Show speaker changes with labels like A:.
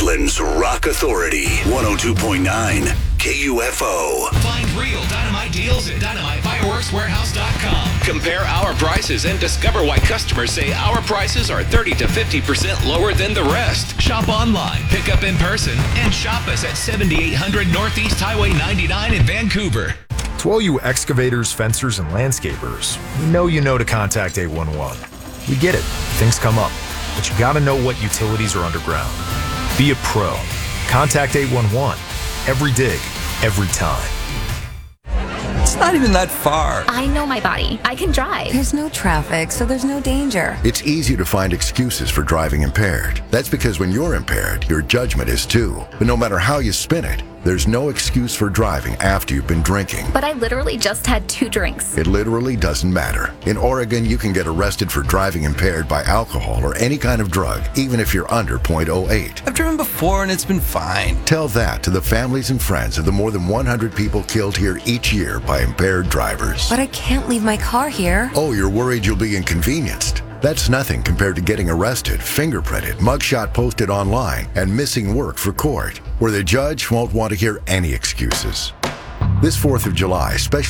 A: Lakeland's Rock Authority, 102.9 KUFO.
B: Find real Dynamite deals at DynamiteFireworksWarehouse.com. Compare our prices and discover why customers say our prices are 30 to 50% lower than the rest. Shop online, pick up in person, and shop us at 7800 Northeast Highway 99 in Vancouver.
C: To all you excavators, fencers, and landscapers, we know you know to contact 811. We get it. Things come up. But you gotta know what utilities are underground. Be a pro. Contact 811. Every dig, every time.
D: It's not even that far.
E: I know my body. I can drive.
F: There's no traffic, so there's no danger.
G: It's easy to find excuses for driving impaired. That's because when you're impaired, your judgment is too. But no matter how you spin it, there's no excuse for driving after you've been drinking.
E: But I literally just had 2 drinks.
G: It literally doesn't matter. In Oregon, you can get arrested for driving impaired by alcohol or any kind of drug, even if you're under .08.
D: I've driven before and it's been fine.
G: Tell that to the families and friends of the more than 100 people killed here each year by impaired drivers.
F: But I can't leave my car here.
G: Oh, you're worried you'll be inconvenienced? That's nothing compared to getting arrested, fingerprinted, mugshot posted online, and missing work for court, where the judge won't want to hear any excuses. This 4th of July, special